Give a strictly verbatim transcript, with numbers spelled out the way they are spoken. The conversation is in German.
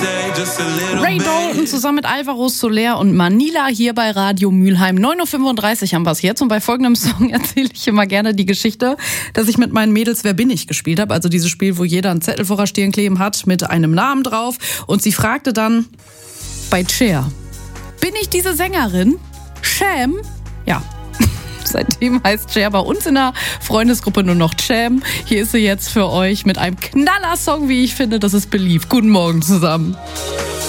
Ray Dalton zusammen mit Alvaro Soler und Manila hier bei Radio Mülheim. neun Uhr fünfunddreißig haben wir es jetzt und bei folgendem Song erzähle ich immer gerne die Geschichte, dass ich mit meinen Mädels Wer bin ich gespielt habe. Also dieses Spiel, wo jeder einen Zettel vor der Stirn kleben hat mit einem Namen drauf. Und sie fragte dann bei Cher, bin ich diese Sängerin? Cham? Ja. Seitdem heißt Cher bei uns in der Freundesgruppe nur noch Cham. Hier ist sie jetzt für euch mit einem Knaller-Song, wie ich finde, das ist beliebt. Guten Morgen zusammen.